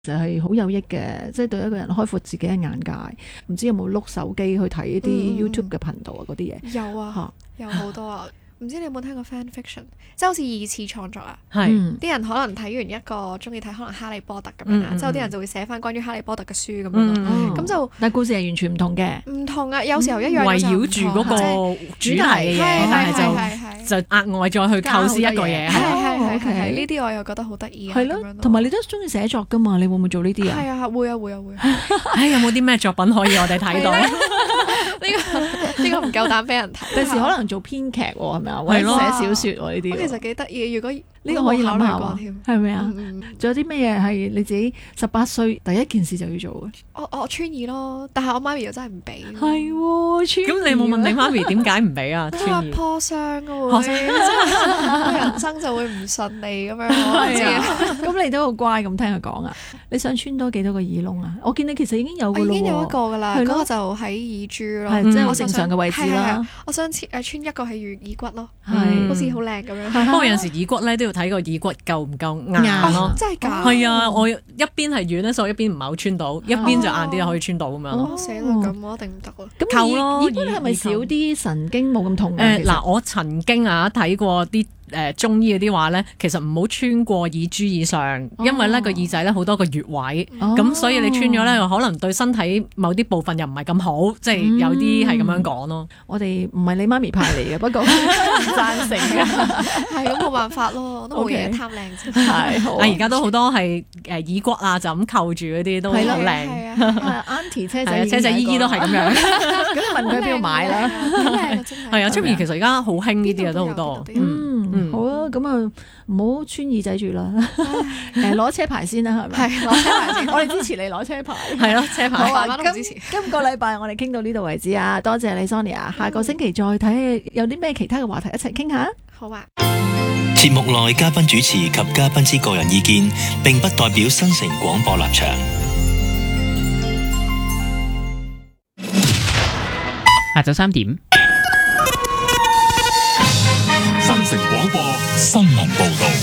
就係好有益嘅，即係對一個人開闊自己嘅眼界。唔知有冇碌手機去睇啲 YouTube 嘅頻道啊嗰啲嘢？ 有啊，有好多啊。唔知你有冇聽過 fan fiction， 即係好似二次創作啊。 係啲人可能睇完一個中意睇可能哈利波特咁樣啦，之後啲人就會寫翻關於哈利波特嘅書咁樣咯。咁就但係故事係完全唔同嘅， 唔同啊，有時候一樣， 圍繞住嗰個主題嘅嘢，但係就額外再去構思一個嘢。 係呢啲我又覺得好得意。 係咯，同埋你都中意寫作噶嘛？你會唔會做呢啲啊？ 係啊，會啊。 有冇啲咩作品可以我哋睇到？ 呢個唔夠膽俾人睇。 第時可能做編劇喎，係咪啊？或者寫小説喎呢啲。 其實幾得意，如果呢個可以諗下喎，係咪啊？仲有啲咩嘢係你自己18歲第一件事就要做嘅？ 我穿耳咯，但係我媽咪又真係唔俾。 係喎，穿耳。 咁你冇問你媽咪點解唔俾啊？ 穿耳破傷嘅會， 人生就會唔順利咁樣。 咁你都好乖咁聽佢講啊！你想穿多幾多個耳窿啊？我見你其實已經有個咯喎。 已經有一個㗎啦，嗰個就喺耳珠咯， 係即係我正常嘅位置啦。 我想穿一個喺耳骨咯， 係好似好靚咁樣。 不過有陣時耳骨咧都要睇個耳骨夠唔夠硬咯。 真係㗎？ 係啊，我一邊係軟咧，所以一邊唔係好穿到，一邊就硬啲就可以穿到咁樣咯。 死啦！咁我一定唔得咯。 咁扣咯， 耳骨係咪少啲神經冇咁痛嘅？ 嗱，我曾經睇過啲中醫嗰啲話咧，其實唔好穿過耳珠以上，因為咧個耳仔咧好多個穴位，咁所以你穿咗咧，可能對身體某啲部分又唔係咁好，即係有啲係咁樣講咯。 我哋唔係你媽咪派嚟嘅，不過唔贊成嘅， 係咁冇辦法咯，都冇嘢貪靚啫。 係好。 而家都好多係耳骨啊，就咁扣住嗰啲都好靚。 Auntie 車仔姨姨都係咁樣。 咁問佢喺邊度買啦？ 係啊，出面其實而家好興呢啲嘢都好多。 好啊，咁啊唔好穿耳仔住啦，攞車牌先啦，係咪？ 係攞車牌先， 我哋支持你攞車牌。 係咯，車牌。 好啊，今個禮拜我哋傾到呢度為止啊，多謝你 Sonia，下個星期再睇有啲咩其他嘅話題一齊傾下。 好啊。 節目內嘉賓主持及嘉賓之個人意見並不代表新城廣播立場。 下晝3點。 新城廣播新聞報道。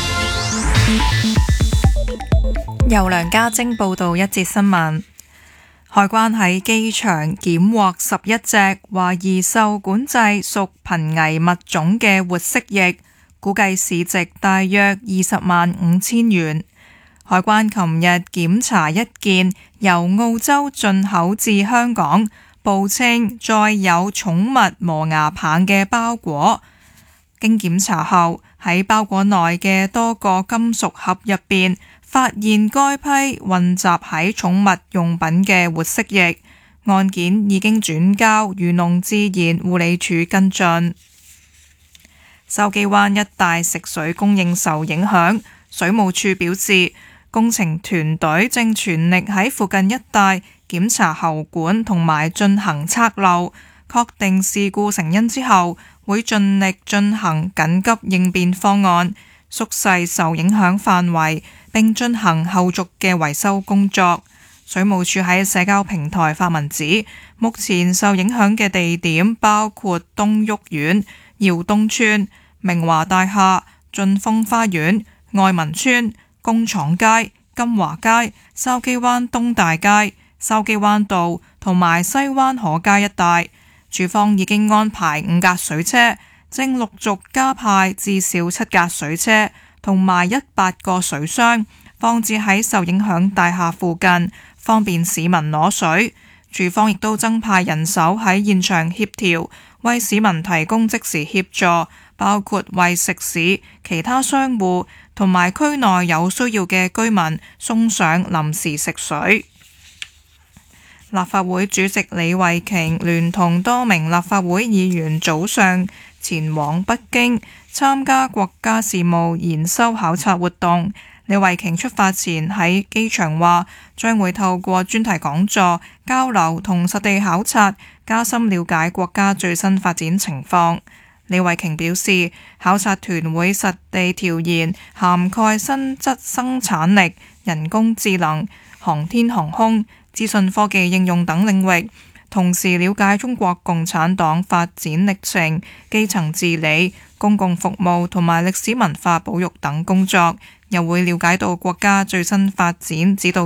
由梁家晶報道一節新聞。海關喺機場檢獲11隻懷疑受管制屬瀕危物種嘅活蜥蜴，估計市值大約205000元。海關琴日檢查一件由澳洲進口至香港，報稱載有寵物磨牙棒嘅包裹。經檢查後，喺包裹內嘅多個金屬盒入邊，發現該批混雜喺寵物用品嘅活蜥蜴。案件已經轉交漁農自然護理署跟進。筲箕灣一帶食水供應受影響，水務署表示，工程團隊正全力喺附近一帶檢查喉管同埋進行測漏，確定事故成因之後，會盡力進行緊急應變方案，縮細受影響範圍，並進行後續嘅維修工作。水務署喺社交平台發文指，目前受影響嘅地點包括東旭苑、耀東村、明華大廈、晉峰花園、愛民村、工廠街、金華街、筲箕灣東大街、筲箕灣道同埋西灣河街一帶。署方已經安排5架水車，正陸續加派至少7架水車同埋100個水箱，放置喺受影響大廈附近，方便市民攞水。署方亦都增派人手喺現場協調，為市民提供即時協助，包括為食肆、其他商戶同埋區內有需要嘅居民送上臨時食水。立法會主席李慧瓊聯同多名立法會議員早上前往北京參加國家事務研修考察活動。李慧瓊出發前喺機場話，將會透過專題講座、交流同實地考察，加深了解國家最新發展情況。李慧瓊表示，考察團會實地調研涵蓋新質生產力、人工智能、航天航空、資訊科技應用等領域， 同時了解中國共產黨發展歷程、基層治理、公共服務同埋歷史文化保育等工作，又會了解到國家最新發展指導